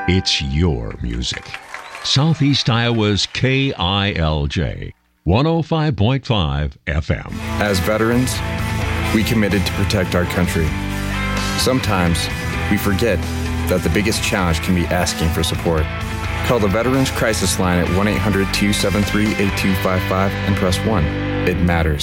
It's your music. Southeast Iowa's KILJ 105.5 FM. As veterans, we committed to protect our country. Sometimes we forget that the biggest challenge can be asking for support. Call the Veterans Crisis Line at 1-800-273-8255 and press 1. It matters.